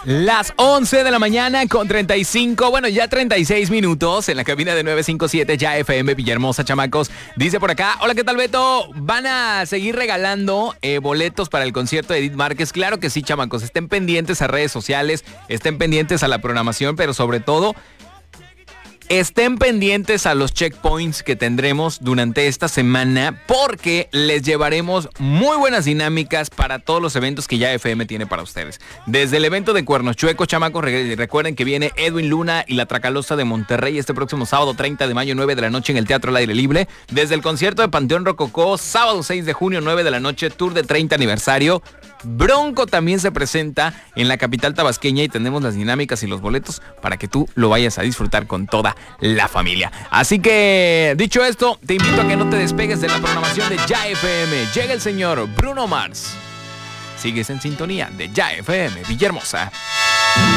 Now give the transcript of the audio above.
Las 11 de la mañana con 35, bueno, ya 36 minutos en la cabina de 957 ya FM Villahermosa, chamacos. Dice por acá, hola, ¿qué tal, Beto? ¿Van a seguir regalando boletos para el concierto de Edith Márquez? Claro que sí, chamacos. Estén pendientes a redes sociales, estén pendientes a la programación, pero sobre todo, estén pendientes a los checkpoints que tendremos durante esta semana porque les llevaremos muy buenas dinámicas para todos los eventos que ya FM tiene para ustedes. Desde el evento de Cuernos Chuecos, chamacos, recuerden que viene Edwin Luna y la Tracalosa de Monterrey este próximo sábado 30 de mayo, 9 de la noche en el Teatro al Aire Libre. Desde el concierto de Panteón Rococó, sábado 6 de junio, 9 de la noche, tour de 30 aniversario. Bronco también se presenta en la capital tabasqueña y tenemos las dinámicas y los boletos para que tú lo vayas a disfrutar con toda la familia. Así que, dicho esto, te invito a que no te despegues de la programación de Ya FM. Llega el señor Bruno Mars. Sigues en sintonía de Ya FM Villahermosa.